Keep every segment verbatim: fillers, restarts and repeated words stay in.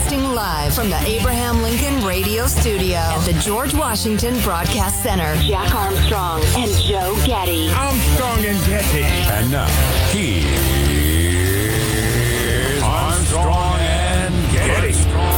Broadcasting live from the Abraham Lincoln Radio Studio at the George Washington Broadcast Center. Jack Armstrong and Joe Getty. Armstrong and Getty. And now, here's Armstrong and Getty.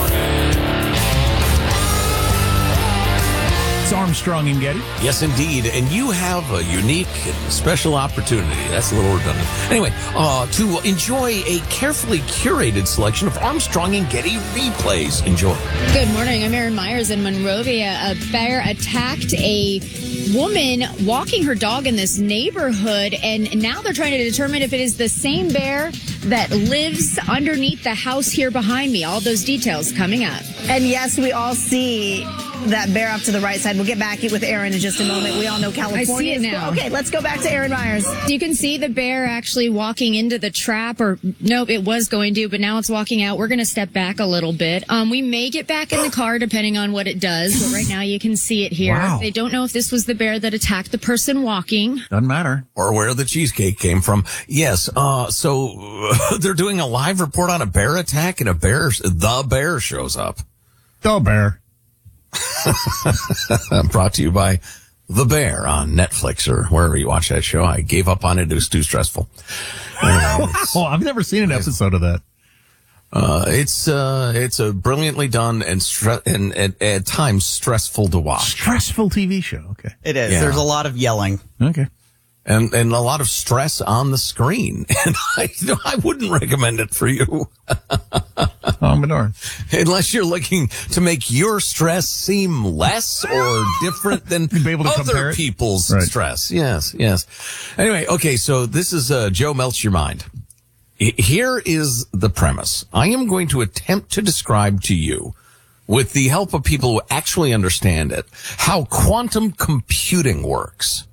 It's Armstrong and Getty. Yes, indeed. And you have a unique and special opportunity. That's a little redundant. Anyway, uh, to enjoy a carefully curated selection of Armstrong and Getty replays. Enjoy. Good morning. I'm Erin Myers in Monrovia. A bear attacked a woman walking her dog in this neighborhood, and now they're trying to determine if it is the same bear that lives underneath the house here behind me. All those details coming up. And yes, we all see that bear off to the right side. We'll get back with Erin in just a moment. We all know California. I see it is now. Okay, let's go back to Erin Myers. You can see the bear actually walking into the trap, or nope, it was going to, but now it's walking out. We're going to step back a little bit. Um, we may get back in the car depending on what it does, but right now you can see it here. Wow. They don't know if this was the bear that attacked the person walking. Doesn't matter. Or where the cheesecake came from. Yes, uh, so uh, they're doing a live report on a bear attack, and a bear, the bear shows up. The bear. Brought to you by The Bear on Netflix or wherever you watch that show. I gave up on it. It was too stressful. Wow. I've never seen an episode of that. Uh, it's, uh, it's a brilliantly done and, stre- and, and at times stressful to watch. Stressful T V show. Okay. It is. Yeah. There's a lot of yelling. Okay. And, and a lot of stress on the screen. And I, you know, I wouldn't recommend it for you. Oh, darn. Unless you're looking to make your stress seem less or different than You'd be able to compare other it? people's Right. stress. Yes, yes. Anyway, okay, so this is uh, Joe Melts Your Mind. I- Here is the premise. I am going to attempt to describe to you, with the help of people who actually understand it, how quantum computing works.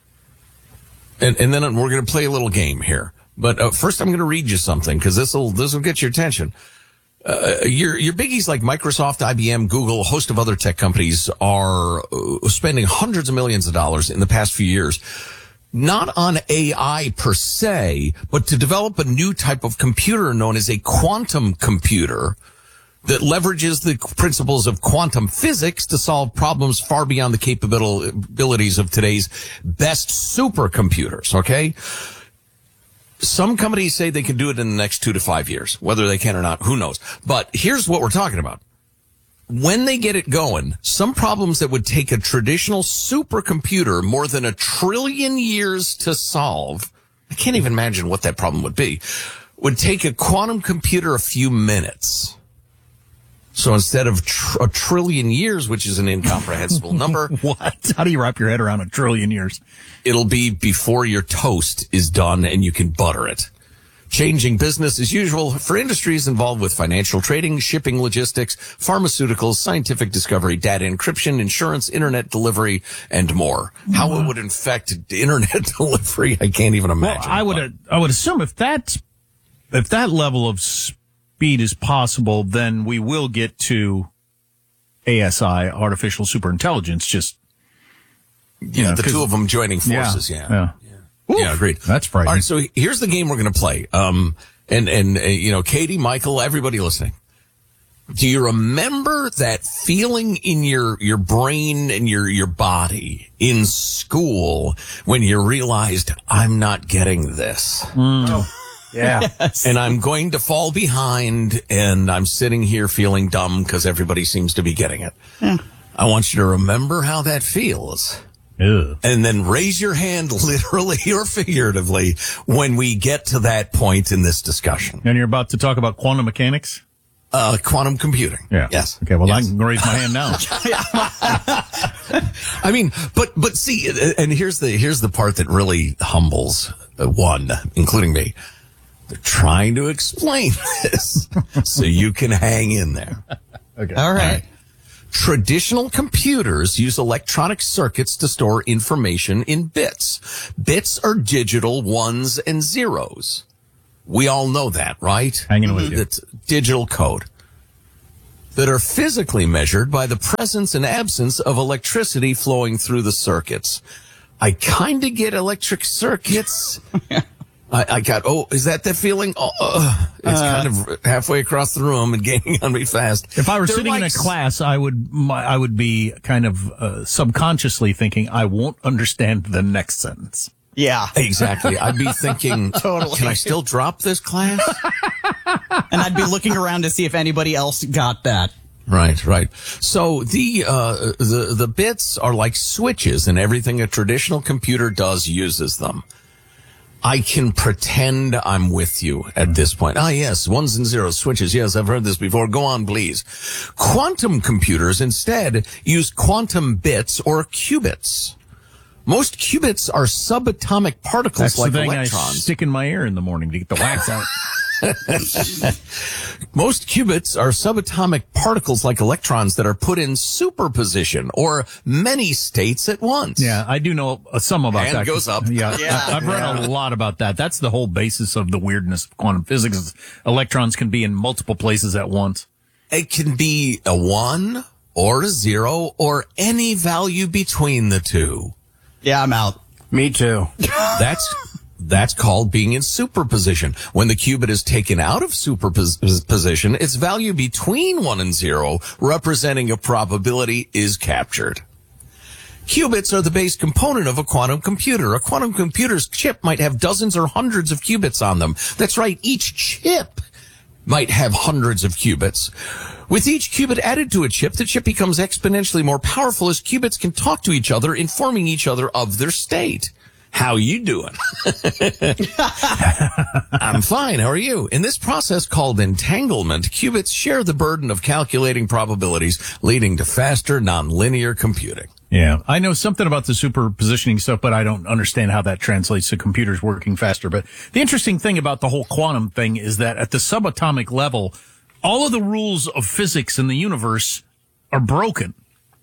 And, and then we're going to play a little game here. But uh, first I'm going to read you something, because this will this will get your attention. Uh, your your biggies like Microsoft, I B M, Google, a host of other tech companies are uh, spending hundreds of millions of dollars in the past few years, not on A I per se, but to develop a new type of computer known as a quantum computer that leverages the principles of quantum physics to solve problems far beyond the capabilities of today's best supercomputers, okay? Some companies say they can do it in the next two to five years. Whether they can or not, who knows? But here's what we're talking about. When they get it going, some problems that would take a traditional supercomputer more than a trillion years to solve, I can't even imagine what that problem would be, would take a quantum computer a few minutes. So instead of tr- a trillion years, which is an incomprehensible number. What? How do you wrap your head around a trillion years? It'll be before your toast is done and you can butter it. Changing business as usual for industries involved with financial trading, shipping, logistics, pharmaceuticals, scientific discovery, data encryption, insurance, internet delivery, and more. How it would infect internet delivery, I can't even imagine. Well, I would I would assume if that's if that level of speed is possible, then we will get to A S I, artificial superintelligence. Just you know, the two of them joining forces. Yeah, yeah, yeah, yeah agreed. That's frightening. All right, so here's the game we're going to play. Um, and and uh, you know, Katie, Michael, everybody listening. Do you remember that feeling in your your brain and your your body in school when you realized I'm not getting this? Mm. Oh. Yeah. Yes. And I'm going to fall behind, and I'm sitting here feeling dumb because everybody seems to be getting it. Yeah. I want you to remember how that feels. Ew. And then raise your hand literally or figuratively when we get to that point in this discussion. And you're about to talk about quantum mechanics? Uh, quantum computing. Yeah. Yes. Okay, well, yes. I can raise my hand now. I mean, but, but see, and here's the, here's the part that really humbles one, including me. They're trying to explain this so you can hang in there. Okay. All right. All right. Traditional computers use electronic circuits to store information in bits. Bits are digital ones and zeros. We all know that, right? Hanging with you. That's digital code that are physically measured by the presence and absence of electricity flowing through the circuits. I kind of get electric circuits. I, I got, oh, is that the feeling? Oh, uh, it's uh, kind of halfway across the room and gaining on me fast. If I were They're sitting like, in a class, I would my, I would be kind of uh, subconsciously thinking, I won't understand the next sentence. Yeah. Exactly. I'd be thinking, totally. Can I still drop this class? And I'd be looking around to see if anybody else got that. Right, right. So the uh the the bits are like switches, and everything a traditional computer does uses them. I can pretend I'm with you at this point. Ah, yes, ones and zeros, switches. Yes, I've heard this before. Go on, please. Quantum computers instead use quantum bits or qubits. Most qubits are subatomic particles That's like the thing electrons. I stick in my ear in the morning to get the wax out. Most qubits are subatomic particles like electrons that are put in superposition or many states at once. Yeah, I do know uh, some about Hand that. goes up. Yeah, Yeah. I, I've read Yeah. a lot about that. That's the whole basis of the weirdness of quantum physics. Is electrons can be in multiple places at once. It can be a one or a zero or any value between the two. Yeah, I'm out. Me too. That's that's called being in superposition. When the qubit is taken out of superposition, its value between one and zero, representing a probability, is captured. Qubits are the base component of a quantum computer. A quantum computer's chip might have dozens or hundreds of qubits on them. That's right, each chip might have hundreds of qubits. With each qubit added to a chip, the chip becomes exponentially more powerful as qubits can talk to each other, informing each other of their state. How you doing? I'm fine. How are you? In this process called entanglement, qubits share the burden of calculating probabilities, leading to faster nonlinear computing. Yeah, I know something about the superpositioning stuff, but I don't understand how that translates to computers working faster. But the interesting thing about the whole quantum thing is that at the subatomic level, all of the rules of physics in the universe are broken.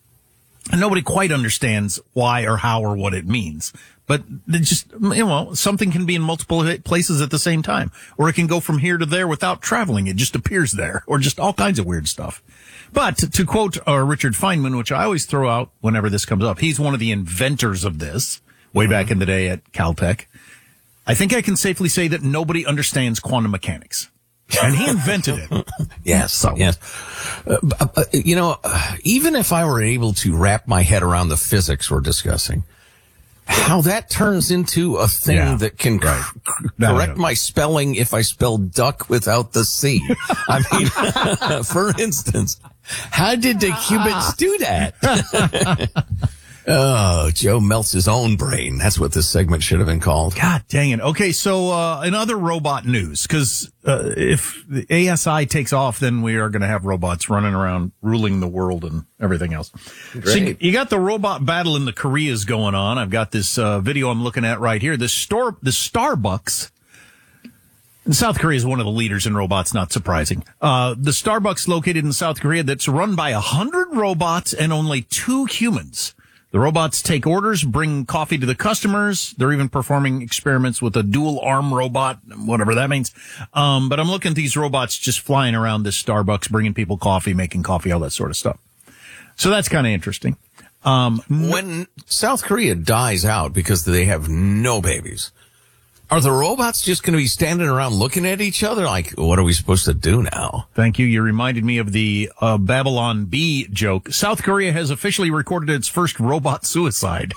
And nobody quite understands why or how or what it means. But it just, you know, something can be in multiple places at the same time. Or it can go from here to there without traveling. It just appears there. Or just all kinds of weird stuff. But to, to quote uh, Richard Feynman, which I always throw out whenever this comes up, he's one of the inventors of this way back in the day at Caltech. I think I can safely say that nobody understands quantum mechanics. And he invented it. Yes, So. yes. Uh, uh, you know, uh, even if I were able to wrap my head around the physics we're discussing, how that turns into a thing Yeah. that can Right. c- No, correct no. my spelling if I spell duck without the C. I mean, for instance, how did the qubits do that? Oh, Joe melts his own brain. That's what this segment should have been called. God dang it. Okay, so uh in other robot news, because uh, if the A S I takes off, then we are going to have robots running around ruling the world and everything else. So you, you got the robot battle in the Koreas going on. I've got this uh, video I'm looking at right here. The store, the Starbucks. South Korea is one of the leaders in robots, not surprising. Uh, the Starbucks located in South Korea that's run by a hundred robots and only two humans. The robots take orders, bring coffee to the customers. They're even performing experiments with a dual arm robot, whatever that means. Um, but I'm looking at these robots just flying around this Starbucks, bringing people coffee, making coffee, all that sort of stuff. So that's kind of interesting. Um, When South Korea dies out because they have no babies, are the robots just going to be standing around looking at each other like, what are we supposed to do now? Thank you. You reminded me of the uh, Babylon Bee joke. South Korea has officially recorded its first robot suicide.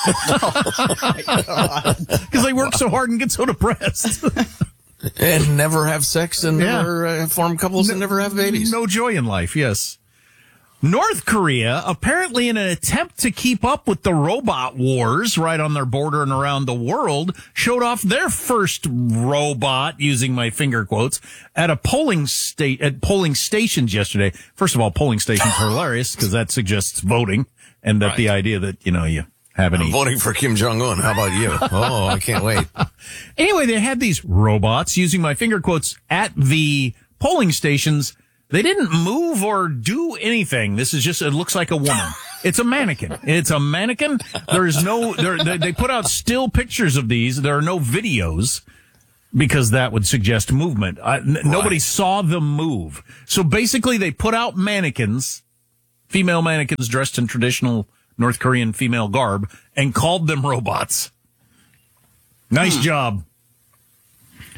Because they work so hard and get so depressed. And never have sex and Yeah. never uh, form couples and never have babies. No joy in life, yes. North Korea, apparently in an attempt to keep up with the robot wars right on their border and around the world, showed off their first robot, using my finger quotes, at a polling state, at polling stations yesterday. First of all, polling stations are hilarious because that suggests voting and that Right. the idea that, you know, you have any. I'm voting for Kim Jong-un. How about you? Oh, I can't wait. Anyway, they had these robots, using my finger quotes, at the polling stations. They didn't move or do anything. This is just, it looks like a woman. It's a mannequin. It's a mannequin. There's no, they, they put out still pictures of these. There are no videos because that would suggest movement. I, n- nobody saw them move. So basically they put out mannequins, female mannequins dressed in traditional North Korean female garb, and called them robots. Nice job.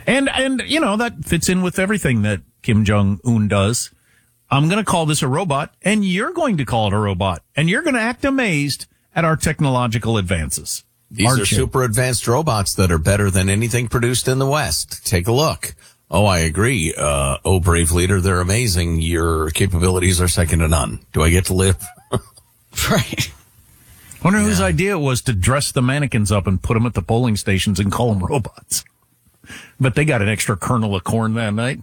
And, and, you know, that fits in with everything that Kim Jong-un does. I'm going to call this a robot, and you're going to call it a robot, and you're going to act amazed at our technological advances. These Aren't are you? super advanced robots that are better than anything produced in the West. Take a look. Oh, I agree. Uh, oh, brave leader, they're amazing. Your capabilities are second to none. Do I get to live? Right. Wonder whose idea it was to dress the mannequins up and put them at the polling stations and call them robots. But they got an extra kernel of corn that night.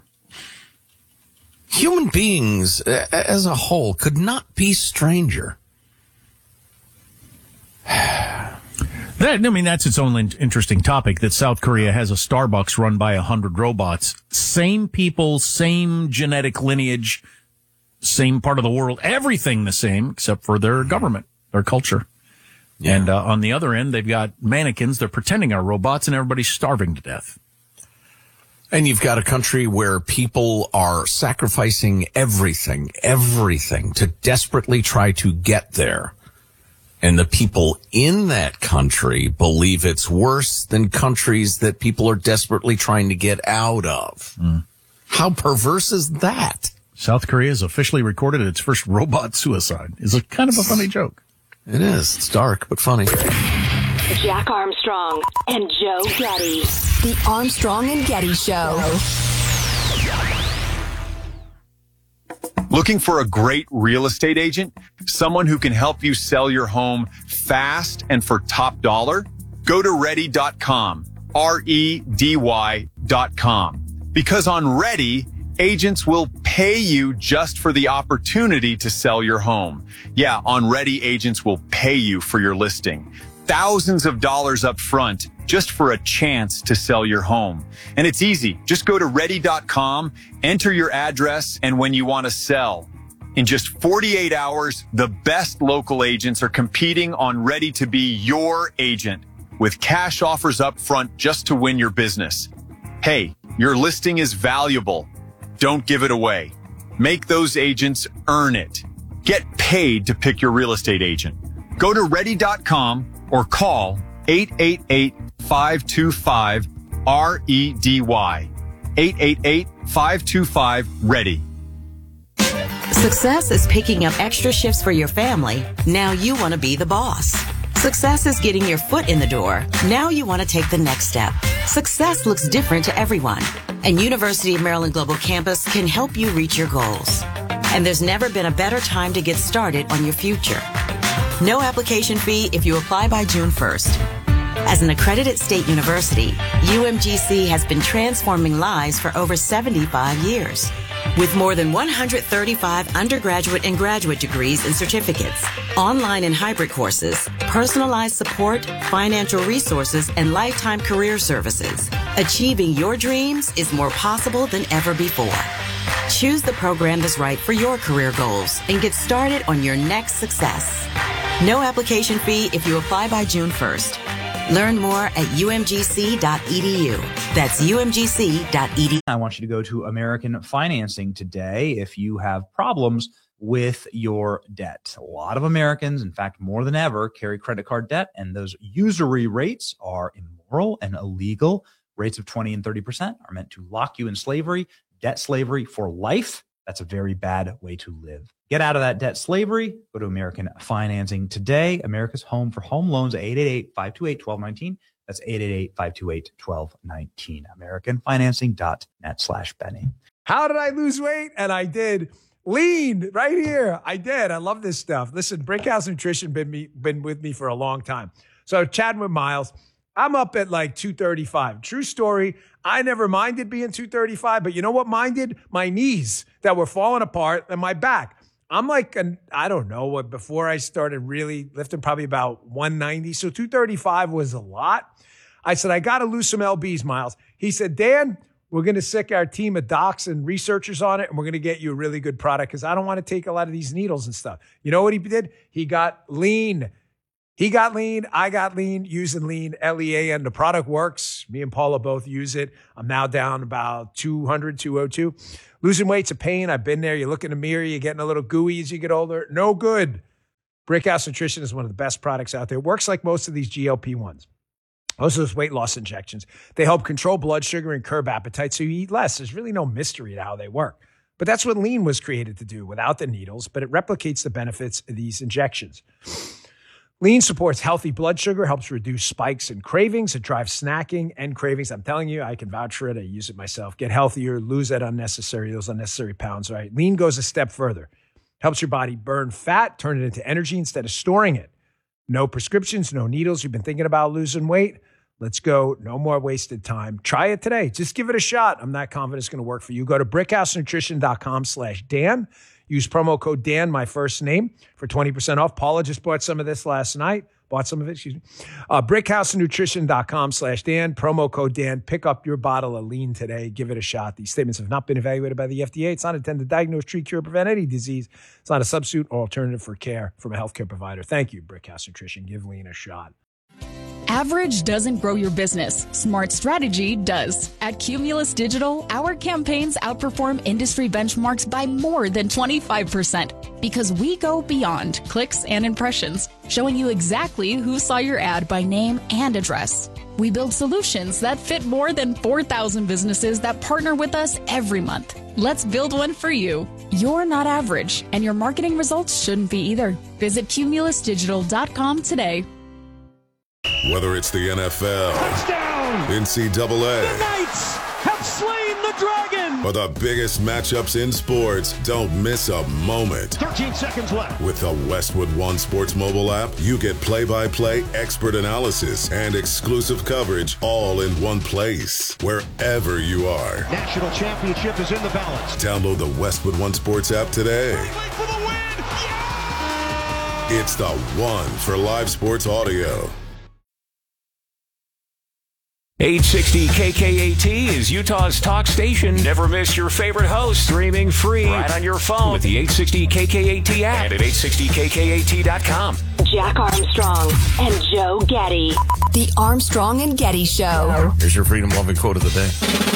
Human beings uh, as a whole could not be stranger. That, I mean, that's its own in- interesting topic, that South Korea has a Starbucks run by a hundred robots. Same people, same genetic lineage, same part of the world, everything the same except for their government, their culture. Yeah. And uh, on the other end, they've got mannequins. They're pretending are robots, and everybody's starving to death. And you've got a country where people are sacrificing everything, everything to desperately try to get there. And the people in that country believe it's worse than countries that people are desperately trying to get out of. Mm. How perverse is that? South Korea has officially recorded its first robot suicide. It's a kind of a funny joke. It is. It's dark, but funny. Jack Armstrong and Joe Getty. The Armstrong and Getty Show. Looking for a great real estate agent? Someone who can help you sell your home fast and for top dollar? Go to ready dot com. R E D Y dot com. Because on Ready, agents will pay you just for the opportunity to sell your home. Yeah, on Ready, agents will pay you for your listing. Thousands of dollars up front just for a chance to sell your home. And it's easy. Just go to ready dot com, enter your address, and when you want to sell. In just forty-eight hours, the best local agents are competing on Ready to be your agent with cash offers up front just to win your business. Hey, your listing is valuable. Don't give it away. Make those agents earn it. Get paid to pick your real estate agent. Go to ready dot com or call eight eight eight, five two five, R E D Y. eight eight eight, five two five, READY. Success is picking up extra shifts for your family. Now you want to be the boss. Success is getting your foot in the door. Now you want to take the next step. Success looks different to everyone, and University of Maryland Global Campus can help you reach your goals. And there's never been a better time to get started on your future. No application fee if you apply by June first. As an accredited state university, U M G C has been transforming lives for over seventy-five years. With more than one hundred thirty-five undergraduate and graduate degrees and certificates, online and hybrid courses, personalized support, financial resources, and lifetime career services, achieving your dreams is more possible than ever before. Choose the program that's right for your career goals and get started on your next success. No application fee if you apply by June first. Learn more at U M G C dot E D U. That's U M G C dot E D U. I want you to go to American Financing today if you have problems with your debt. A lot of Americans, in fact, more than ever, carry credit card debt, and those usury rates are immoral and illegal. Rates of twenty and thirty percent are meant to lock you in slavery, debt slavery for life. That's a very bad way to live. Get out of that debt slavery. Go to American Financing today. America's home for home loans, eight eight eight, five two eight, one two one nine. That's eight eight eight, five two eight, one two one nine. American Financing dot net slash Benny. How did I lose weight? And I did. Lean right here. I did. I love this stuff. Listen, Brickhouse Nutrition been me been with me for a long time. So chatting with Miles, I'm up at like two thirty-five. True story. I never minded being two thirty-five, but you know what minded? My knees that were falling apart and my back. I'm like, an, I don't know what, before I started really lifting, probably about one ninety. So two thirty-five was a lot. I said, I got to lose some L Bs, Miles. He said, Dan, we're going to sick our team of docs and researchers on it, and we're going to get you a really good product because I don't want to take a lot of these needles and stuff. You know what he did? He got lean. He got lean. I got lean using lean, L E A N. The product works. Me and Paula both use it. I'm now down about two hundred, two oh two. Losing weight's a pain. I've been there. You look in the mirror, you're getting a little gooey as you get older. No good. Brickhouse Nutrition is one of the best products out there. It works like most of these G L P ones. Those are those weight loss injections. They help control blood sugar and curb appetite, so you eat less. There's really no mystery to how they work. But that's what Lean was created to do without the needles, but it replicates the benefits of these injections. Lean supports healthy blood sugar, helps reduce spikes and cravings. It drives snacking and cravings. I'm telling you, I can vouch for it. I use it myself. Get healthier, lose that unnecessary, those unnecessary pounds, right? Lean goes a step further. Helps your body burn fat, turn it into energy instead of storing it. No prescriptions, no needles. You've been thinking about losing weight? Let's go. No more wasted time. Try it today. Just give it a shot. I'm not confident it's going to work for you. Go to brickhousenutrition.com slash Dan. Use promo code Dan, my first name, for twenty percent off. Paula just bought some of this last night. Bought some of it, excuse me. Uh, brickhousenutrition.com slash Dan. Promo code Dan. Pick up your bottle of Lean today. Give it a shot. These statements have not been evaluated by the F D A. It's not intended to diagnose, treat, cure, prevent any disease. It's not a substitute or alternative for care from a healthcare provider. Thank you, Brickhouse Nutrition. Give Lean a shot. Average doesn't grow your business. Smart strategy does. At Cumulus Digital, our campaigns outperform industry benchmarks by more than twenty-five percent because we go beyond clicks and impressions, showing you exactly who saw your ad by name and address. We build solutions that fit more than four thousand businesses that partner with us every month. Let's build one for you. You're not average, and your marketing results shouldn't be either. Visit cumulus digital dot com today. Whether it's the N F L, touchdown, N C double A, the Knights have slain the dragon, or the biggest matchups in sports, don't miss a moment. thirteen seconds left. With the Westwood One Sports mobile app, you get play-by-play expert analysis and exclusive coverage all in one place, wherever you are. National championship is in the balance. Download the Westwood One Sports app today. For the win. Yeah! It's the one for live sports audio. eight sixty K K A T is Utah's talk station. Never miss your favorite host. Streaming free right on your phone with the eight sixty K K A T app and at eight sixty K K A T dot com. Jack Armstrong and Joe Getty. The Armstrong and Getty Show. Here's your freedom-loving quote of the day.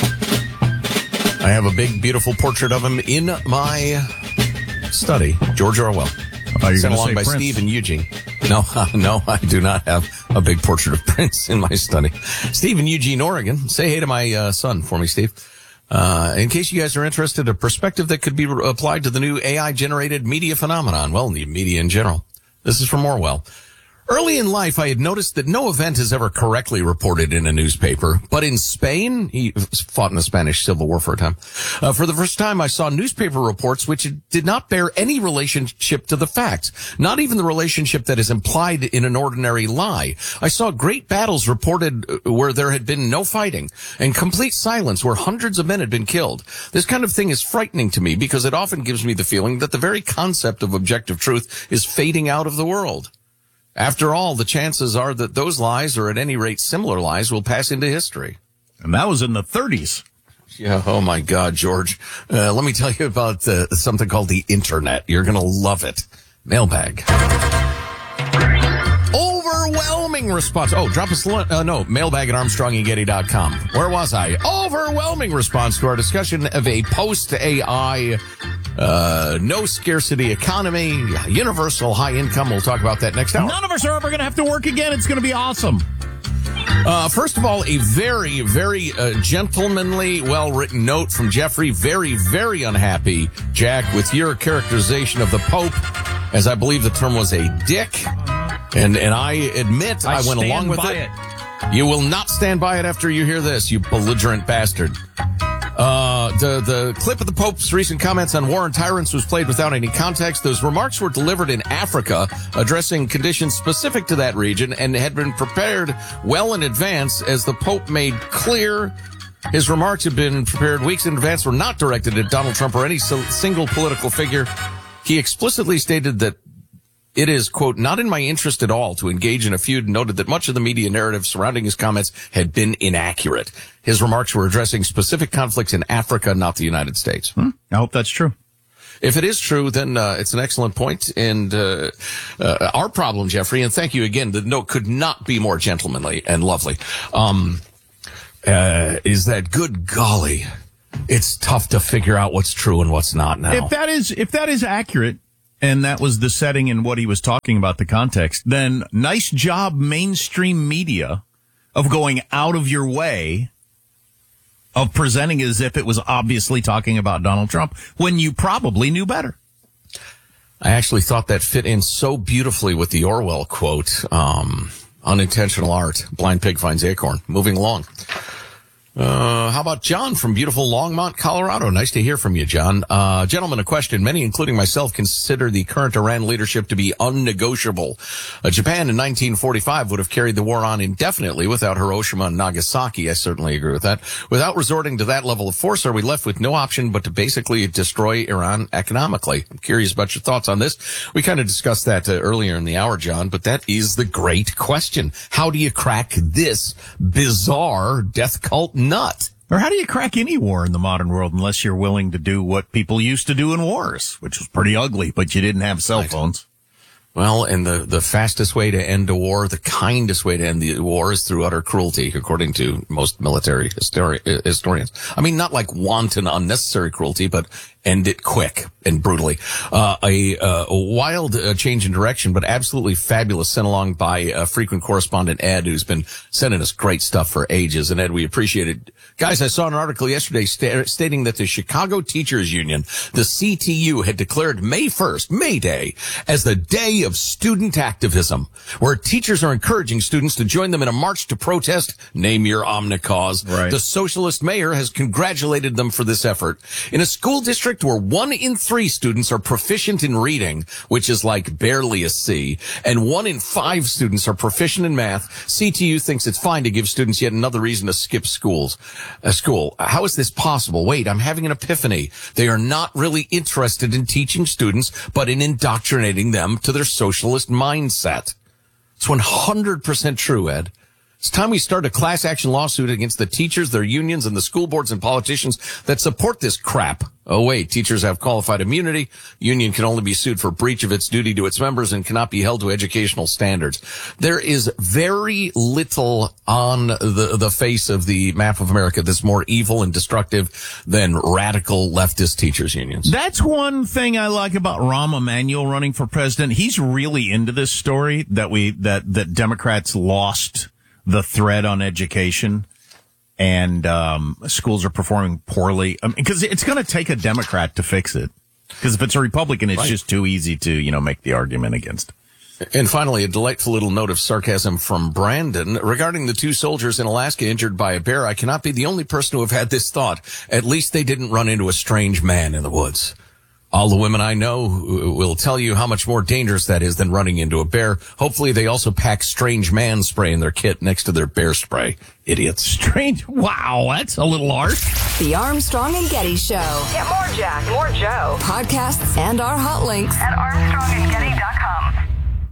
I have a big, beautiful portrait of him in my study. George Orwell. Oh, you're Sent gonna along say by Prince. Steve and Eugene. No, uh, no, I do not have a big portrait of Prince in my study. Steve in Eugene, Oregon. Say hey to my uh, son for me, Steve. Uh, in case you guys are interested, a perspective that could be re- applied to the new A I-generated media phenomenon. Well, the media in general. This is from Orwell. Early in life, I had noticed that no event is ever correctly reported in a newspaper. But in Spain, he fought in the Spanish Civil War for a time. Uh, for the first time, I saw newspaper reports which did not bear any relationship to the facts, not even the relationship that is implied in an ordinary lie. I saw great battles reported where there had been no fighting, and complete silence where hundreds of men had been killed. This kind of thing is frightening to me because it often gives me the feeling that the very concept of objective truth is fading out of the world. After all, the chances are that those lies, or at any rate similar lies, will pass into history. And that was in the thirties. Yeah, oh my God, George. Uh, let me tell you about uh, something called the Internet. You're going to love it. Mailbag. Overwhelming response. Oh, drop us, uh, no, mailbag at armstrong and getty dot com. Where was I? Overwhelming response to our discussion of a post-A I Uh, no scarcity economy, universal high income. We'll talk about that next hour. None of us are ever going to have to work again. It's going to be awesome. Uh, first of all, a very, very uh, gentlemanly, well-written note from Jeffrey. Very, very unhappy, Jack, with your characterization of the Pope, as I believe the term was a dick. And and I admit I, I went along with it. it. You will not stand by it after you hear this, you belligerent bastard. Uh, the, the clip of the Pope's recent comments on war and tyrants was played without any context. Those remarks were delivered in Africa, addressing conditions specific to that region, and had been prepared well in advance, as the Pope made clear. His remarks had been prepared weeks in advance, were not directed at Donald Trump or any single political figure. He explicitly stated that it is, quote, not in my interest at all to engage in a feud, and noted that much of the media narrative surrounding his comments had been inaccurate. His remarks were addressing specific conflicts in Africa, not the United States. Hmm. I hope that's true. If it is true, then uh, it's an excellent point. And uh, uh, our problem, Jeffrey, and thank you again, the note could not be more gentlemanly and lovely, um, uh, is that, good golly, it's tough to figure out what's true and what's not now. If that is, if that is accurate, and that was the setting and what he was talking about, the context, then nice job, mainstream media, of going out of your way of presenting as if it was obviously talking about Donald Trump when you probably knew better. I actually thought that fit in so beautifully with the Orwell quote, um, unintentional art, blind pig finds acorn. Moving along. Uh, how about John from beautiful Longmont, Colorado? Nice to hear from you, John. Uh, gentlemen, a question. Many, including myself, consider the current Iran leadership to be unnegotiable. Uh, Japan in nineteen forty-five would have carried the war on indefinitely without Hiroshima and Nagasaki. I certainly agree with that. Without resorting to that level of force, are we left with no option but to basically destroy Iran economically? I'm curious about your thoughts on this. We kind of discussed that uh, earlier in the hour, John, but that is the great question. How do you crack this bizarre death cult nut? Or how do you crack any war in the modern world unless you're willing to do what people used to do in wars, which was pretty ugly, but you didn't have cell phones. Well, and the, the fastest way to end a war, the kindest way to end the war is through utter cruelty, according to most military histori- historians. I mean, not like wanton, unnecessary cruelty, but end it quick and brutally. Uh, a, uh, a wild uh, change in direction, but absolutely fabulous, sent along by uh, frequent correspondent Ed, who's been sending us great stuff for ages. And Ed, we appreciate it. Guys, I saw an article yesterday sta- stating that the Chicago Teachers Union, the C T U, had declared May first, May Day, as the day of student activism, where teachers are encouraging students to join them in a march to protest, name your omnicause. Right. The socialist mayor has congratulated them for this effort. In a school district where one in three students are proficient in reading, which is like barely a C, and one in five students are proficient in math, C T U thinks it's fine to give students yet another reason to skip schools. Uh, school. How is this possible? Wait, I'm having an epiphany. They are not really interested in teaching students, but in indoctrinating them to their socialist mindset. It's one hundred percent true, Ed. It's time we start a class action lawsuit against the teachers, their unions, and the school boards and politicians that support this crap. Oh, wait, teachers have qualified immunity. Union can only be sued for breach of its duty to its members and cannot be held to educational standards. There is very little on the, the face of the map of America that's more evil and destructive than radical leftist teachers unions. That's one thing I like about Rahm Emanuel running for president. He's really into this story that we, that, that Democrats lost the thread on education and um schools are performing poorly. I mean, because it's going to take a Democrat to fix it. Because if it's a Republican, it's right. just too easy to, you know, make the argument against. And finally, a delightful little note of sarcasm from Brandon. Regarding the two soldiers in Alaska injured by a bear, I cannot be the only person to have had this thought. At least they didn't run into a strange man in the woods. All the women I know will tell you how much more dangerous that is than running into a bear. Hopefully they also pack strange man spray in their kit next to their bear spray. Idiots. Strange. Wow, that's a little harsh. The Armstrong and Getty Show. Get more Jack, more Joe. Podcasts and our hot links at armstrong and getty dot com.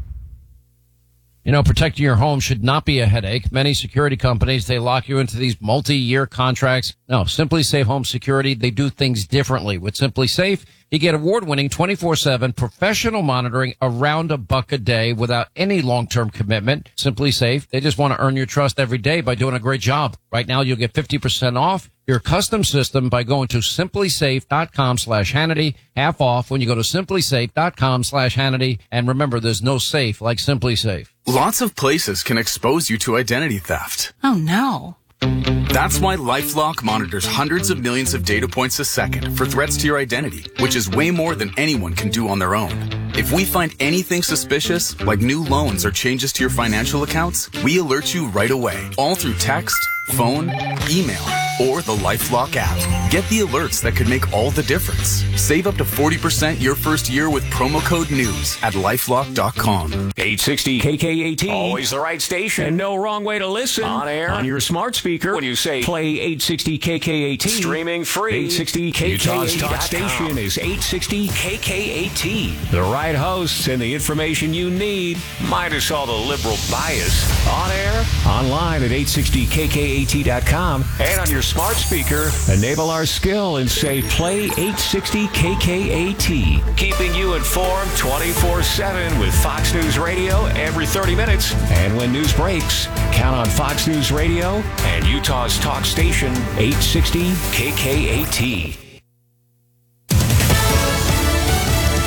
You know, protecting your home should not be a headache. Many security companies, they lock you into these multi-year contracts. No, Simply Safe Home Security, they do things differently. With Simply Safe, you get award-winning twenty-four seven professional monitoring around a buck a day without any long-term commitment. Simply Safe, they just want to earn your trust every day by doing a great job. Right now, you'll get fifty percent off your custom system by going to simply safe dot com slash Hannity. Half off when you go to simply safe dot com slash Hannity. And remember, there's no safe like Simply Safe. Lots of places can expose you to identity theft. Oh, no. That's why LifeLock monitors hundreds of millions of data points a second for threats to your identity, which is way more than anyone can do on their own. If we find anything suspicious, like new loans or changes to your financial accounts, we alert you right away, all through text, phone, email, or the LifeLock app. Get the alerts that could make all the difference. Save up to forty percent your first year with promo code NEWS at lifelock dot com. eight sixty K K A T, always the right station, and no wrong way to listen. On air, on your smart speaker, when you say play eight sixty K K A T. Streaming free. eight sixty K K A T. Utah's talk station is eight sixty K K A T. The right hosts and the information you need, minus all the liberal bias. On air, online at eight sixty K K A T dot com, and on your smart speaker, enable our skill and say play eight sixty K K A T. Keeping you informed twenty-four seven with Fox News Radio every thirty minutes. And when news breaks, count on Fox News Radio and Utah's talk station, eight sixty K K A T.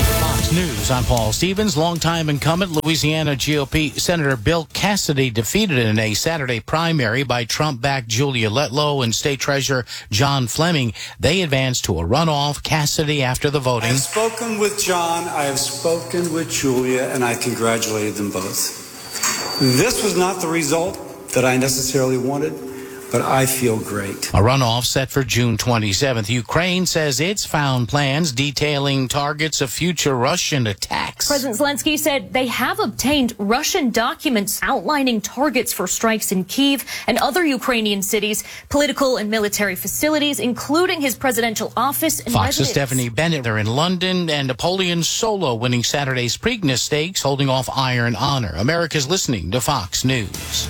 Fox News, I'm Paul Stevens. Longtime incumbent Louisiana G O P Senator Bill Cassidy defeated in a Saturday primary by Trump-backed Julia Letlow and State Treasurer John Fleming. They advanced to a runoff. Cassidy, after the voting, I have spoken with John, I have spoken with Julia, and I congratulated them both. This was not the result that I necessarily wanted, but I feel great. A runoff set for June twenty-seventh. Ukraine says it's found plans detailing targets of future Russian attacks. President Zelensky said they have obtained Russian documents outlining targets for strikes in Kyiv and other Ukrainian cities, political and military facilities, including his presidential office and Fox's residence. Stephanie Bennett are in London, and Napoleon Solo winning Saturday's Preakness Stakes, holding off Iron Honor. America's listening to Fox News.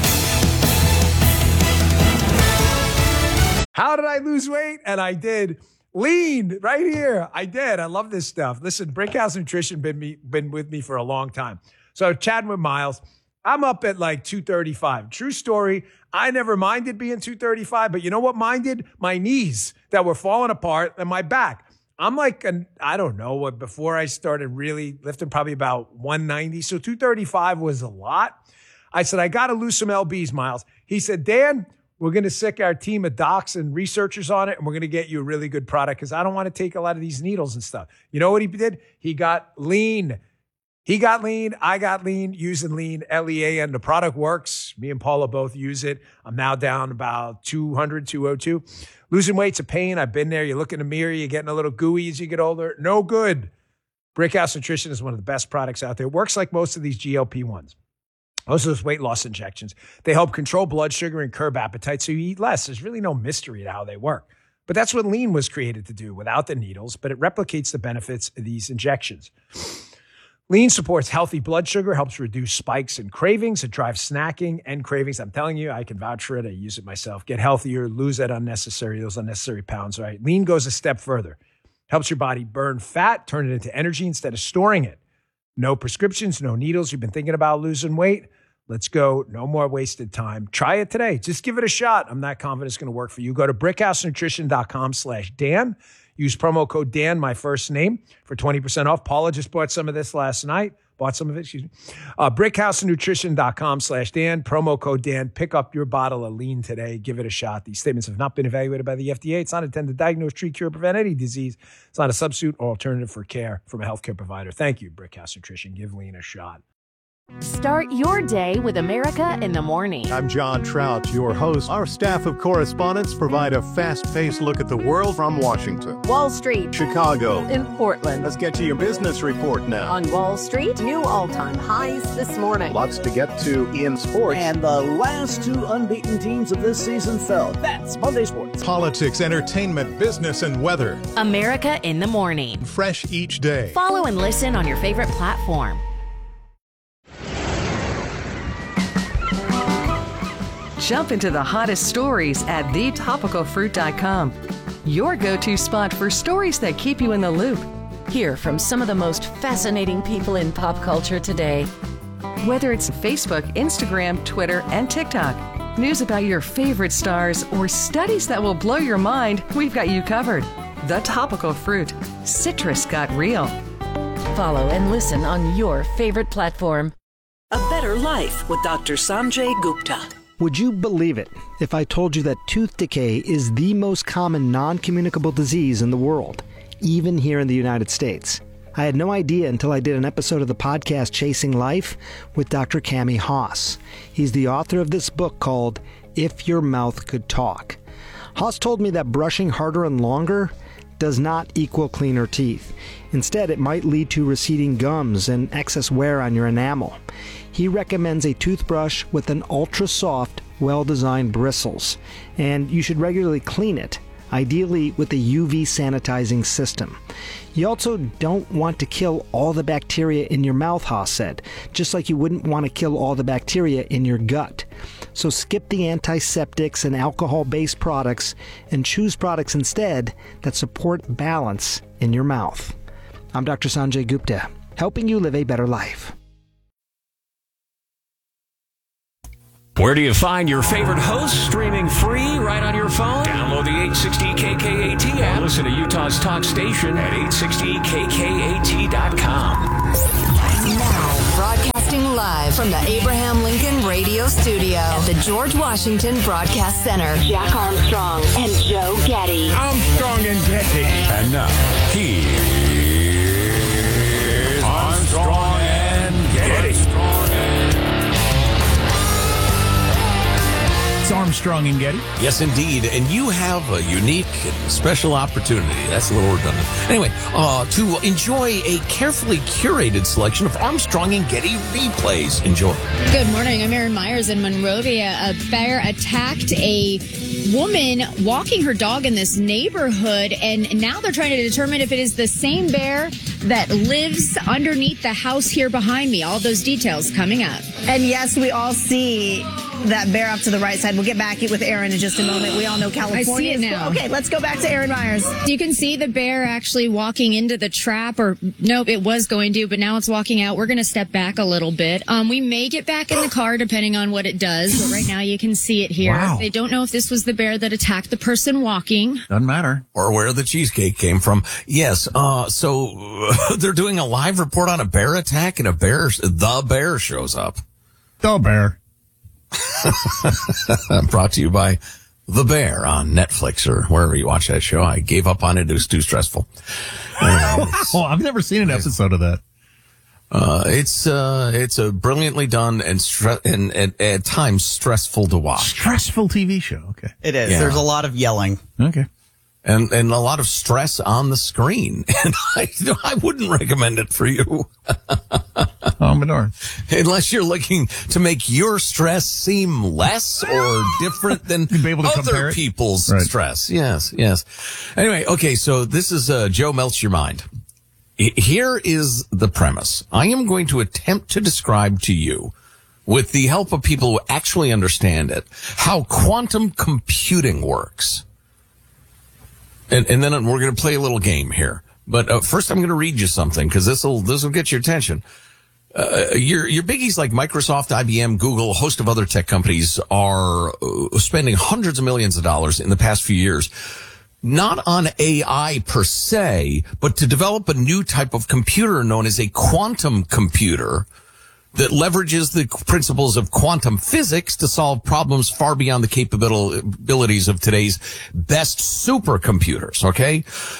How did I lose weight? And I did. Lean right here. I did. I love this stuff. Listen, Brickhouse Nutrition been me been with me for a long time. So chatting with Miles, I'm up at like two thirty-five. True story. I never minded being two thirty-five, but you know what minded? My knees that were falling apart and my back. I'm like, an, I don't know what, before I started really lifting, probably about one ninety. So two thirty-five was a lot. I said, I got to lose some L Bs, Miles. He said, Dan, we're going to sick our team of docs and researchers on it, and we're going to get you a really good product because I don't want to take a lot of these needles and stuff. You know what he did? He got lean. He got lean. I got lean using lean, L E A N. The product works. Me and Paula both use it. I'm now down about two hundred, two oh two. Losing weight's a pain. I've been there. You look in the mirror, you're getting a little gooey as you get older. No good. Brickhouse Nutrition is one of the best products out there. It works like most of these G L P ones. Most of those weight loss injections, they help control blood sugar and curb appetite so you eat less. There's really no mystery to how they work. But that's what lean was created to do without the needles, but it replicates the benefits of these injections. Lean supports healthy blood sugar, helps reduce spikes and cravings. It drives snacking and cravings. I'm telling you, I can vouch for it. I use it myself. Get healthier, lose that unnecessary, those unnecessary pounds, right? Lean goes a step further. Helps your body burn fat, turn it into energy instead of storing it. No prescriptions, no needles. You've been thinking about losing weight? Let's go. No more wasted time. Try it today. Just give it a shot. I'm not confident it's going to work for you. Go to brickhousenutrition.com slash Dan. Use promo code Dan, my first name, for twenty percent off. Paula just bought some of this last night. Bought some of it, excuse me. Uh, brickhousenutrition.com slash Dan. Promo code Dan. Pick up your bottle of lean today. Give it a shot. These statements have not been evaluated by the F D A. It's not intended to diagnose, treat, cure, prevent any disease. It's not a substitute or alternative for care from a healthcare provider. Thank you, Brickhouse Nutrition. Give lean a shot. Start your day with America in the Morning. I'm John Trout, your host. Our staff of correspondents provide a fast-paced look at the world from Washington, Wall Street, Chicago, in Portland. Let's get to your business report now. On Wall Street, new all-time highs this morning. Lots to get to in sports. And the last two unbeaten teams of this season fell. That's Monday Sports. Politics, entertainment, business, and weather. America in the Morning. Fresh each day. Follow and listen on your favorite platform. Jump into the hottest stories at the topical fruit dot com. Your go-to spot for stories that keep you in the loop. Hear from some of the most fascinating people in pop culture today. Whether it's Facebook, Instagram, Twitter, and TikTok, news about your favorite stars, or studies that will blow your mind, we've got you covered. The Topical Fruit. Citrus got real. Follow and listen on your favorite platform. A Better Life with Doctor Sanjay Gupta. Would you believe it if I told you that tooth decay is the most common non-communicable disease in the world, even here in the United States? I had no idea until I did an episode of the podcast Chasing Life with Doctor Cami Haas. He's the author of this book called If Your Mouth Could Talk. Haas told me that brushing harder and longer does not equal cleaner teeth. Instead, it might lead to receding gums and excess wear on your enamel. He recommends a toothbrush with an ultra-soft, well-designed bristles, and you should regularly clean it, ideally with a U V sanitizing system. You also don't want to kill all the bacteria in your mouth, Haas said, just like you wouldn't want to kill all the bacteria in your gut. So skip the antiseptics and alcohol-based products and choose products instead that support balance in your mouth. I'm Doctor Sanjay Gupta, helping you live a better life. Where do you find your favorite hosts? Streaming free right on your phone? Download the eight sixty K K A T app. Listen to Utah's talk station at eight sixty K K A T dot com. Now, broadcasting live from the Abraham Lincoln Radio Studio at the George Washington Broadcast Center. Jack Armstrong and Joe Getty. Armstrong and Getty. And now, here's Armstrong and Getty. It's Armstrong and Getty. Yes, indeed. And you have a unique and special opportunity. That's a little redundant. Anyway, uh, to enjoy a carefully curated selection of Armstrong and Getty replays. Enjoy. Good morning. I'm Erin Myers in Monrovia. A bear attacked a woman walking her dog in this neighborhood, and now they're trying to determine if it is the same bear that lives underneath the house here behind me. All those details coming up. And yes, we all see that bear up to the right side. We'll get back with Erin in just a moment. We all know California. I see it now. Okay, let's go back to Erin Myers. You can see the bear actually walking into the trap, or nope, it was going to, but now it's walking out. We're going to step back a little bit. Um, we may get back in the car depending on what it does, but right now you can see it here. Wow. They don't know if this was the bear that attacked the person walking. Doesn't matter. Or where the cheesecake came from. Yes, uh, so uh, they're doing a live report on a bear attack, and a bear, the bear shows up. The bear. Brought to you by The Bear on Netflix or wherever you watch that show. I gave up on it. It was too stressful. Uh, oh, I've never seen an episode of that. Uh, it's, uh, it's a brilliantly done and, stre- and, and at times stressful to watch. Stressful T V show. Okay. It is. Yeah. There's a lot of yelling. Okay. And, and a lot of stress on the screen. And I, I wouldn't recommend it for you. Oh, Menor. Unless you're looking to make your stress seem less or different than be able to other people's right. stress. Yes, yes. Anyway, okay, so this is uh, Joe Melts Your Mind. Here is the premise. I am going to attempt to describe to you, with the help of people who actually understand it, how quantum computing works. And, and then we're going to play a little game here. But uh, first I'm going to read you something, because this will this will get your attention. Uh, your your biggies like Microsoft, I B M, Google, a host of other tech companies are uh, spending hundreds of millions of dollars in the past few years, not on A I per se, but to develop a new type of computer known as a quantum computer that leverages the principles of quantum physics to solve problems far beyond the capabilities of today's best supercomputers, okay?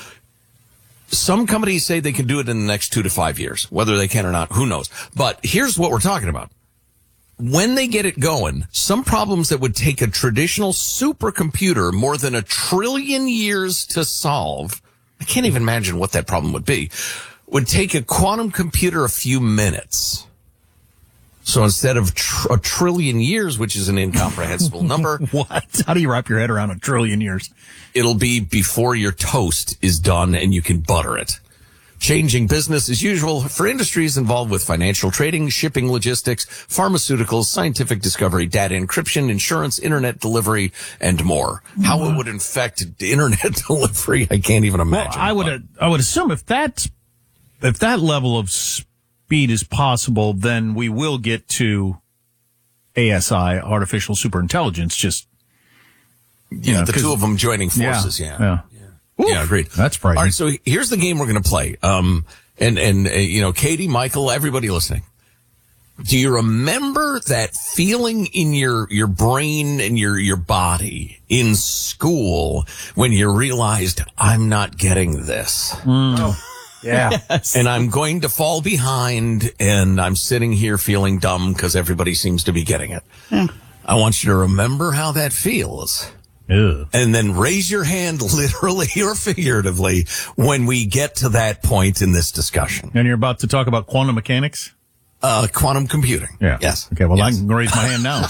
Some companies say they can do it in the next two to five years. Whether they can or not, who knows? But here's what we're talking about. When they get it going, some problems that would take a traditional supercomputer more than a trillion years to solve, I can't even imagine what that problem would be, would take a quantum computer a few minutes. So instead of tr- a trillion years, which is an incomprehensible number. What? How do you wrap your head around a trillion years? It'll be before your toast is done and you can butter it. Changing business as usual for industries involved with financial trading, shipping, logistics, pharmaceuticals, scientific discovery, data encryption, insurance, internet delivery, and more. How it would infect internet delivery, I can't even imagine. Well, I would, I would assume if that's, if that level of speed is possible, then we will get to A S I, artificial superintelligence, just, you yeah, know, the two of them joining forces. Yeah. Yeah. Yeah, yeah agreed. That's frightening. All right. So here's the game we're going to play. Um, and, and, uh, you know, Katie, Michael, everybody listening. Do you remember that feeling in your, your brain and your, your body in school when you realized I'm not getting this? Mm. Oh. Yeah. Yes. And I'm going to fall behind and I'm sitting here feeling dumb because everybody seems to be getting it. Yeah. I want you to remember how that feels. Ew. And then raise your hand literally or figuratively when we get to that point in this discussion. And you're about to talk about quantum mechanics? Uh, quantum computing. Yeah. Yes. Okay. Well, yes. I can raise my hand now.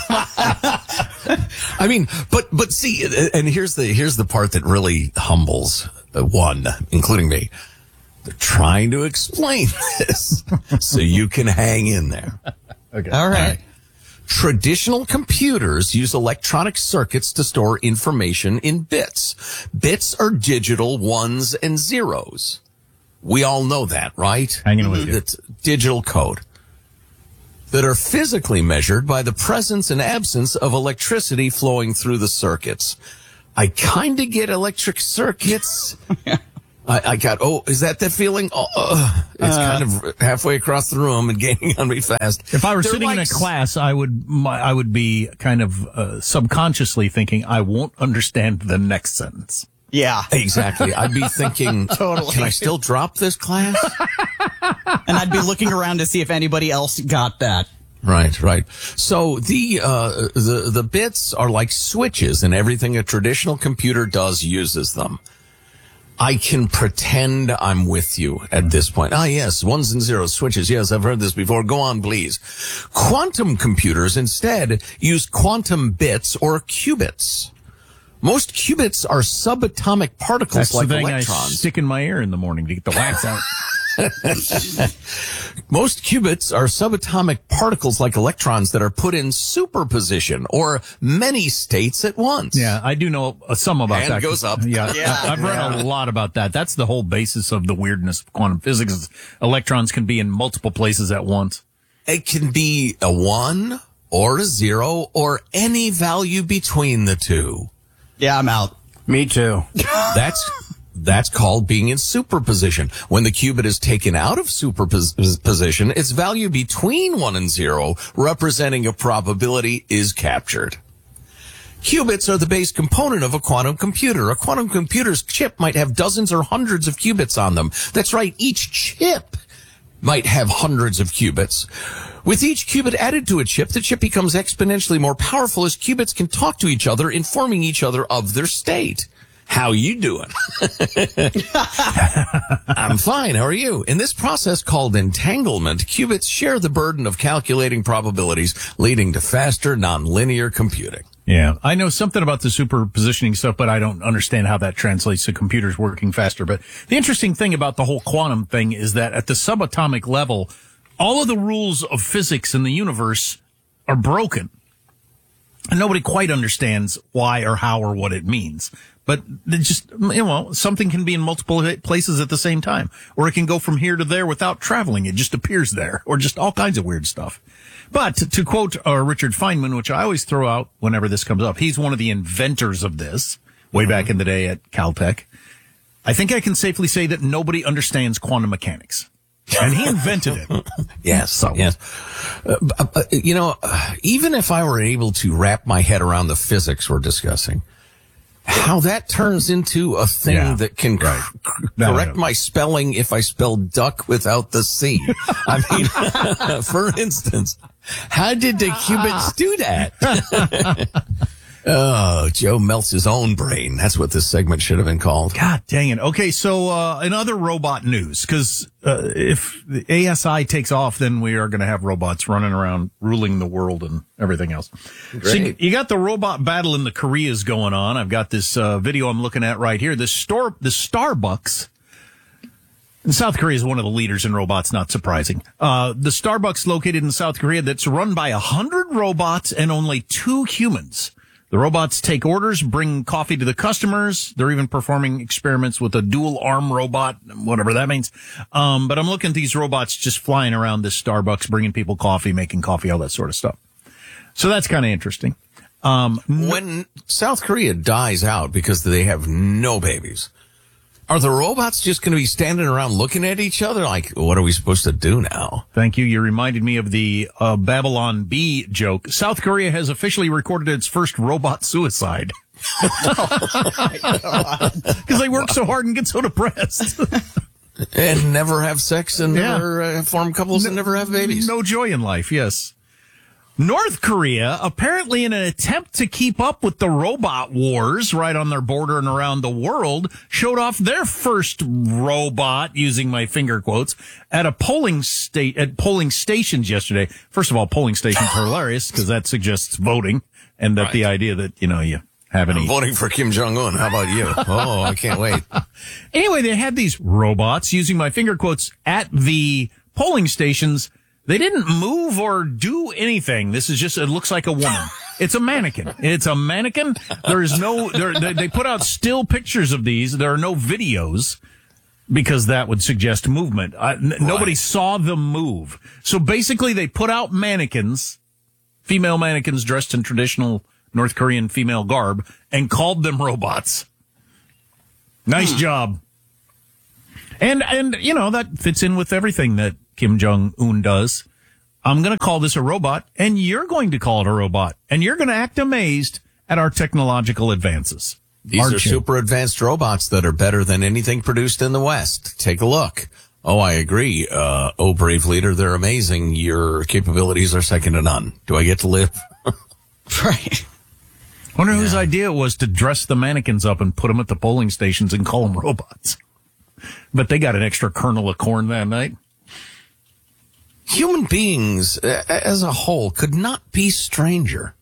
I mean, but, but see, and here's the, here's the part that really humbles one, including me. They're trying to explain this so you can hang in there. Okay. All right. All right. Traditional computers use electronic circuits to store information in bits. Bits are digital ones and zeros. We all know that, right? Hanging with you. It's digital code. that are physically measured by the presence and absence of electricity flowing through the circuits. I kind of get electric circuits. I, I got, oh, is that the feeling? Oh, uh, it's uh, kind of halfway across the room and gaining on me fast. If I were They're sitting like, in a class, I would, my, I would be kind of uh, subconsciously thinking, I won't understand the next sentence. Yeah. Exactly. I'd be thinking, totally. Can I still drop this class? And I'd be looking around to see if anybody else got that. Right, right. So the uh the the bits are like switches, and everything a traditional computer does uses them. I can pretend I'm with you at this point. Ah, yes, ones and zeros, switches. Yes, I've heard this before. Go on, please. Quantum computers instead use quantum bits or qubits. Most qubits are subatomic particles That's like the thing electrons. I stick in my ear in the morning to get the wax out. Most qubits are subatomic particles like electrons that are put in superposition or many states at once. Yeah, I do know uh, some about Hand that. goes up. Yeah, Yeah. I, I've read a lot about that. That's the whole basis of the weirdness of quantum physics. Is electrons can be in multiple places at once. It can be a one or a zero or any value between the two. Yeah, I'm out. Me too. That's that's called being in superposition. When the qubit is taken out of superposition, its value between one and zero, representing a probability, is captured. Qubits are the base component of a quantum computer. A quantum computer's chip might have dozens or hundreds of qubits on them. That's right, each chip might have hundreds of qubits. With each qubit added to a chip, the chip becomes exponentially more powerful as qubits can talk to each other, informing each other of their state. How you doing? I'm fine. How are you? In this process called entanglement, qubits share the burden of calculating probabilities, leading to faster nonlinear computing. Yeah, I know something about the superpositioning stuff, but I don't understand how that translates to computers working faster. But the interesting thing about the whole quantum thing is that at the subatomic level, all of the rules of physics in the universe are broken. And nobody quite understands why or how or what it means. But it just, you know, something can be in multiple places at the same time. Or it can go from here to there without traveling. It just appears there. Or just all kinds of weird stuff. But to quote uh, Richard Feynman, which I always throw out whenever this comes up, he's one of the inventors of this way back in the day at Caltech. I think I can safely say that nobody understands quantum mechanics. And he invented it. Yes, so. yes. Uh, uh, you know, uh, even if I were able to wrap my head around the physics we're discussing, how that turns into a thing Yeah, that can right. c- No, correct no. my spelling if I spell duck without the C. I mean, for instance, how did the qubits do that? Oh, Joe melts his own brain. That's what this segment should have been called. God dang it. Okay, so uh in other robot news, because uh, if the A S I takes off, then we are going to have robots running around ruling the world and everything else. Great. So you, you got the robot battle in the Koreas going on. I've got this uh video I'm looking at right here. This store, the Starbucks. And South Korea is one of the leaders in robots, not surprising. Uh the Starbucks located in South Korea that's run by a hundred robots and only two humans. The robots take orders, bring coffee to the customers. They're even performing experiments with a dual arm robot, whatever that means. Um, but I'm looking at these robots just flying around this Starbucks, bringing people coffee, making coffee, all that sort of stuff. So that's kind of interesting. Um, when South Korea dies out because they have no babies, are the robots just going to be standing around looking at each other like, what are we supposed to do now? Thank you. You reminded me of the uh, Babylon Bee joke. South Korea has officially recorded its first robot suicide. Because they work so hard and get so depressed. And never have sex and Yeah. never uh, form couples and never have babies. No joy in life, yes. North Korea, apparently in an attempt to keep up with the robot wars right on their border and around the world, showed off their first robot, using my finger quotes, at a polling state, at polling stations yesterday. First of all, polling stations are hilarious because that suggests voting and that Right. the idea that, you know, you have any. I'm voting for Kim Jong-un. How about you? Oh, I can't wait. Anyway, they had these robots, using my finger quotes, at the polling stations. They didn't move or do anything. This is just, it looks like a woman. It's a mannequin. It's a mannequin. There is no, there, they, they put out still pictures of these. There are no videos. because that would suggest movement. I, n- right. Nobody saw them move. So basically they put out mannequins, female mannequins dressed in traditional North Korean female garb, and called them robots. Nice hmm. job. And, and, you know, that fits in with everything that Kim Jong-un does. I'm going to call this a robot, and you're going to call it a robot, and you're going to act amazed at our technological advances. These Aren't are you? super advanced robots that are better than anything produced in the West. Take a look. Oh, I agree. Uh, oh, brave leader, they're amazing. Your capabilities are second to none. Do I get to live? Right. Wonder yeah. whose idea it was to dress the mannequins up and put them at the polling stations and call them robots. But they got an extra kernel of corn that night. Human beings as a whole could not be stranger.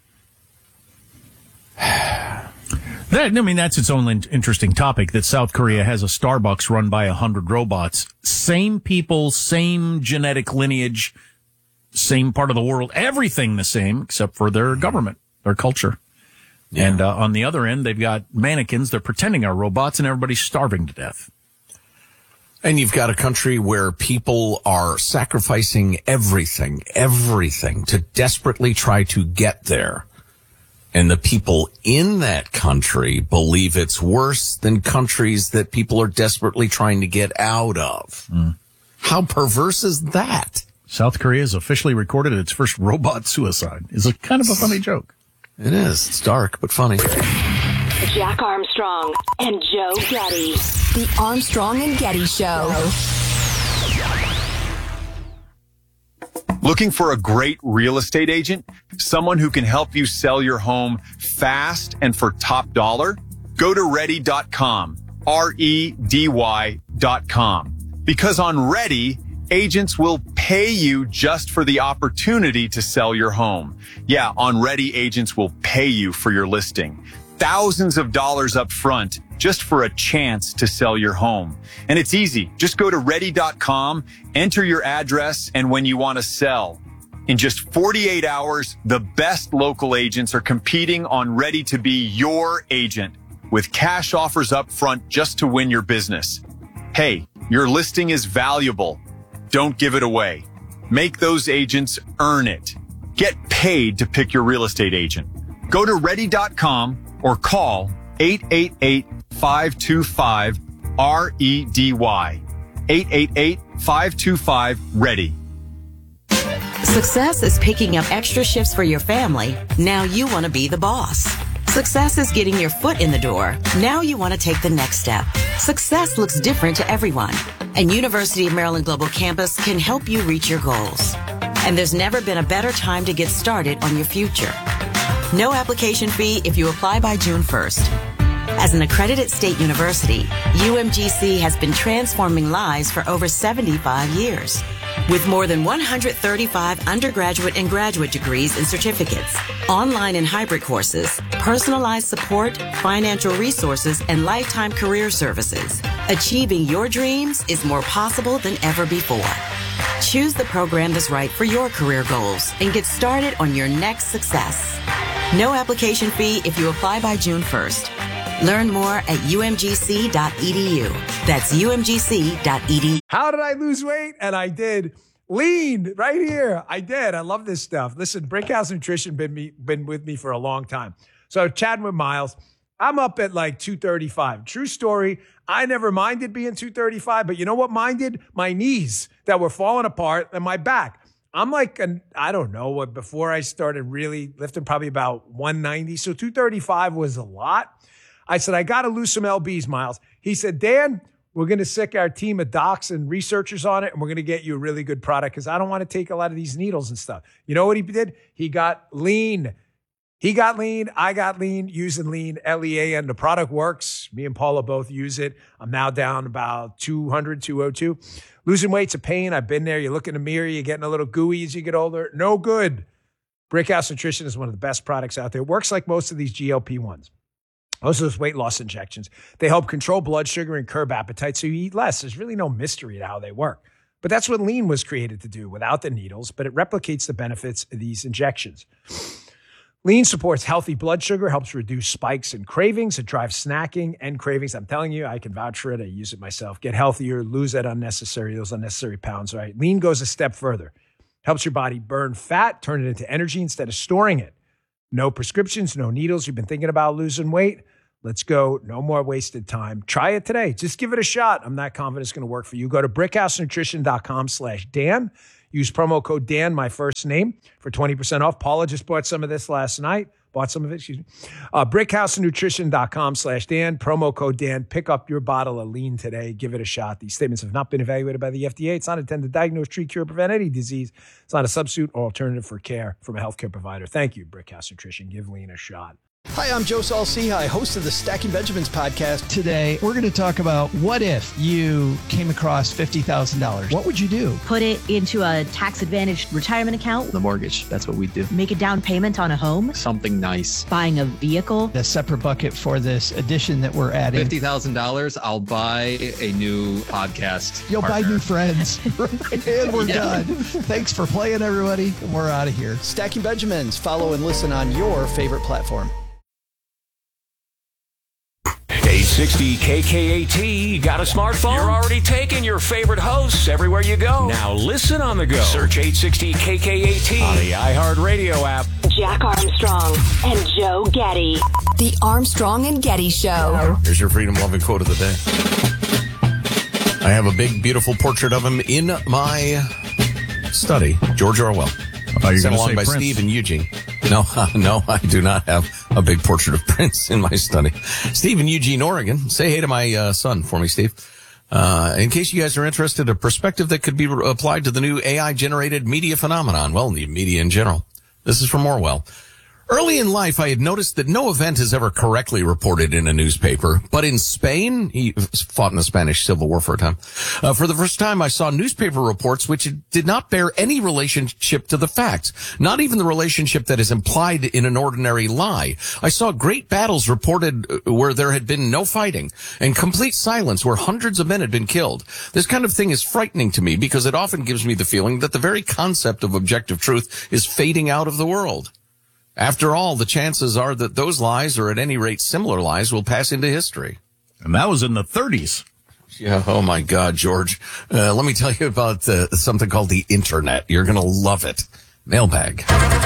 That, I mean, that's its own interesting topic, that South Korea has a Starbucks run by a hundred robots. Same people, same genetic lineage, same part of the world, everything the same except for their government, their culture. Yeah. And uh, on the other end, they've got mannequins. They're pretending are robots, and everybody's starving to death. And you've got a country where people are sacrificing everything, everything to desperately try to get there. And the people in that country believe it's worse than countries that people are desperately trying to get out of. Mm. How perverse is that? South Korea has officially recorded its first robot suicide. It's a kind of a funny joke. It is. It's dark, but funny. Jack Armstrong and Joe Getty. The Armstrong and Getty Show. Looking for a great real estate agent? Someone who can help you sell your home fast and for top dollar? Go to ready dot com. R E D Y dot com. Because on Ready, agents will pay you just for the opportunity to sell your home. Yeah, on Ready, agents will pay you for your listing. Thousands of dollars up front just for a chance to sell your home. And it's easy. Just go to ready dot com, enter your address, and when you want to sell. In just forty-eight hours, the best local agents are competing on Ready to be your agent with cash offers up front just to win your business. Hey, your listing is valuable. Don't give it away. Make those agents earn it. Get paid to pick your real estate agent. Go to ready dot com or call eight eight eight, five two five, R E D Y. eight eight eight, five two five, READY. Success is picking up extra shifts for your family. Now you want to be the boss. Success is getting your foot in the door. Now you want to take the next step. Success looks different to everyone, and University of Maryland Global Campus can help you reach your goals. And there's never been a better time to get started on your future. No application fee if you apply by June first. As an accredited state university, U M G C has been transforming lives for over seventy-five years. With more than one hundred thirty-five undergraduate and graduate degrees and certificates, online and hybrid courses, personalized support, financial resources, and lifetime career services, achieving your dreams is more possible than ever before. Choose the program that's right for your career goals and get started on your next success. No application fee if you apply by June first. Learn more at U M G C dot E D U. That's U M G C dot E D U. How did I lose weight? And I did. Lean right here. I did. I love this stuff. Listen, Brickhouse Nutrition been me been with me for a long time. So chatting with Miles, I'm up at like two thirty-five. True story. I never minded being two thirty-five, but you know what minded? My knees that were falling apart and my back. I'm like, an, I don't know, what before I started really lifting, probably about one ninety. So two thirty-five was a lot. I said, I got to lose some L Bs, Miles. He said, Dan, we're going to sick our team of docs and researchers on it, and we're going to get you a really good product because I don't want to take a lot of these needles and stuff. You know what he did? He got lean. He got lean. I got lean using lean, L E A N. The product works. Me and Paula both use it. I'm now down about two hundred, two oh two. Losing weight's a pain. I've been there. You look in the mirror, you're getting a little gooey as you get older. No good. Brickhouse Nutrition is one of the best products out there. It works like most of these G L P ones. Most of those weight loss injections. They help control blood sugar and curb appetite so you eat less. There's really no mystery to how they work. But that's what lean was created to do without the needles, but it replicates the benefits of these injections. Lean supports healthy blood sugar, helps reduce spikes and cravings. It drives snacking and cravings. I'm telling you, I can vouch for it. I use it myself. Get healthier, lose that unnecessary, those unnecessary pounds, right? Lean goes a step further. Helps your body burn fat, turn it into energy instead of storing it. No prescriptions, no needles. You've been thinking about losing weight? Let's go. No more wasted time. Try it today. Just give it a shot. I'm not confident it's going to work for you. Go to brickhousenutrition.com slash Dan. Use promo code Dan, my first name, for twenty percent off. Paula just bought some of this last night. Bought some of it, excuse me. Uh, brickhousenutrition.com slash Dan. Promo code Dan. Pick up your bottle of Lean today. Give it a shot. These statements have not been evaluated by the F D A. It's not intended to diagnose, treat, cure, prevent any disease. It's not a substitute or alternative for care from a healthcare provider. Thank you, Brickhouse Nutrition. Give Lean a shot. Hi, I'm Joe Saul-Sehy, host of the Stacking Benjamins podcast. Today, we're going to talk about what if you came across fifty thousand dollars. What would you do? Put it into a tax-advantaged retirement account. The mortgage, that's what we do. Make a down payment on a home. Something nice. Buying a vehicle. A separate bucket for this addition that we're adding. fifty thousand dollars, I'll buy a new podcast You'll partner. buy new friends. And we're Yeah. done. Thanks for playing, everybody. And we're out of here. Stacking Benjamins. Follow and listen on your favorite platform. eight sixty K K A T, got a smartphone? You're already taking your favorite hosts everywhere you go. Now listen on the go. Search eight sixty K K A T on the iHeartRadio app. Jack Armstrong and Joe Getty. The Armstrong and Getty Show. Here's your freedom-loving quote of the day. I have a big, beautiful portrait of him in my study. George Orwell. Oh, you're Sent gonna along say by Prince. Steve and Eugene. No, no, I do not have a big portrait of Prince in my study. Steve in Eugene, Oregon. Say hey to my uh, son for me, Steve. Uh, in case you guys are interested, a perspective that could be re- applied to the new A I-generated media phenomenon. Well, the media in general. This is from Orwell. Early in life, I had noticed that no event is ever correctly reported in a newspaper. But in Spain, he fought in the Spanish Civil War for a time. Uh, for the first time, I saw newspaper reports which did not bear any relationship to the facts, not even the relationship that is implied in an ordinary lie. I saw great battles reported where there had been no fighting and complete silence where hundreds of men had been killed. This kind of thing is frightening to me because it often gives me the feeling that the very concept of objective truth is fading out of the world. After all, the chances are that those lies, or at any rate similar lies, will pass into history. And that was in the thirties. Yeah. Oh, my God, George. Uh, let me tell you about uh, something called the Internet. You're going to love it. Mailbag.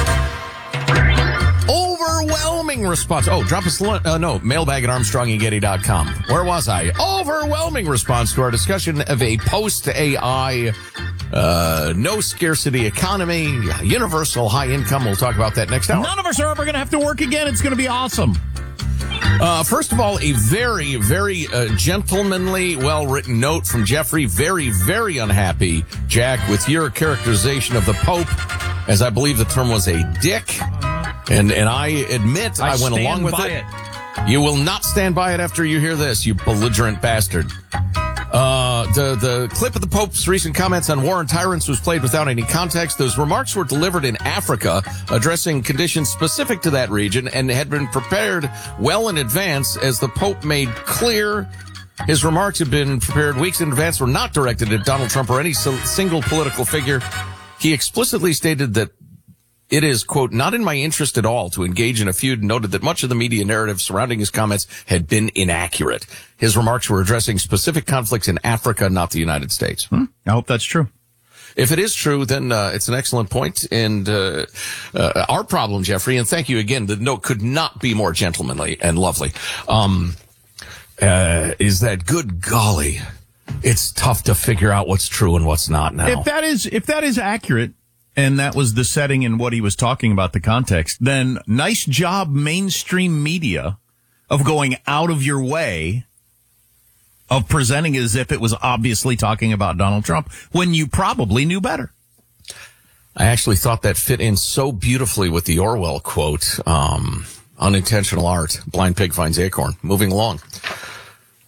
Overwhelming response. Oh, drop us, uh, no, mailbag at armstrong and getty dot com. Where was I? Overwhelming response to our discussion of a post-A I, uh, no scarcity economy, universal high income. We'll talk about that next hour. None of us are ever going to have to work again. It's going to be awesome. Uh, first of all, a very, very uh, gentlemanly, well-written note from Jeffrey. Very, very unhappy, Jack, with your characterization of the Pope, as I believe the term was a dick. And and I admit I, I went along with it. it. You will not stand by it after you hear this, you belligerent bastard. Uh, the, the clip of the Pope's recent comments on war and tyrants was played without any context. Those remarks were delivered in Africa, addressing conditions specific to that region, and had been prepared well in advance, as the Pope made clear. His remarks had been prepared weeks in advance, were not directed at Donald Trump or any single political figure. He explicitly stated that it is, quote, not in my interest at all to engage in a feud, and noted that much of the media narrative surrounding his comments had been inaccurate. His remarks were addressing specific conflicts in Africa, not the United States. Hmm. I hope that's true. If it is true, then uh, it's an excellent point. And uh, uh, our problem, Jeffrey, and thank you again, the note could not be more gentlemanly and lovely, um, uh, is that, good golly, it's tough to figure out what's true and what's not now. If that is, if that is accurate, and that was the setting and what he was talking about, the context, then nice job, mainstream media, of going out of your way of presenting it as if it was obviously talking about Donald Trump when you probably knew better. I actually thought that fit in so beautifully with the Orwell quote, um, unintentional art, blind pig finds acorn. Moving along.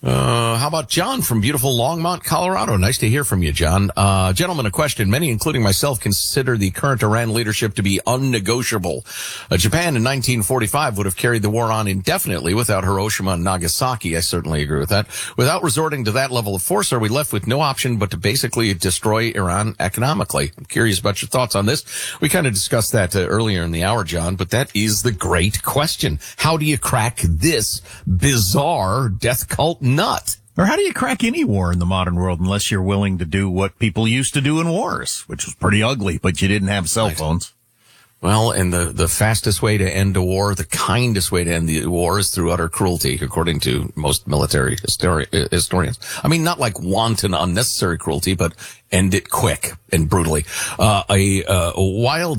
Uh, how about John from beautiful Longmont, Colorado? Nice to hear from you, John. Uh, gentlemen, a question. Many, including myself, consider the current Iran leadership to be unnegotiable. Uh, Japan in nineteen forty-five would have carried the war on indefinitely without Hiroshima and Nagasaki. I certainly agree with that. Without resorting to that level of force, are we left with no option but to basically destroy Iran economically? I'm curious about your thoughts on this. We kind of discussed that uh, earlier in the hour, John, but that is the great question. How do you crack this bizarre death cult nut? Or how do you crack any war in the modern world unless you're willing to do what people used to do in wars, which was pretty ugly, but you didn't have cell phones. Well, and the, the fastest way to end a war, the kindest way to end the war is through utter cruelty, according to most military histori- historians. I mean, not like wanton, unnecessary cruelty, but end it quick and brutally. Uh, a, uh, a wild